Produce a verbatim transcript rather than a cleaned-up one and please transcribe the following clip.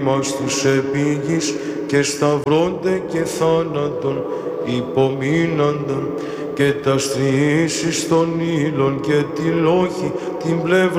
μας τους επίγεις και σταυρώνται και θάνατον υπομείναντα και τα στριήσεις των ύλων και τη λόχη την πλευρά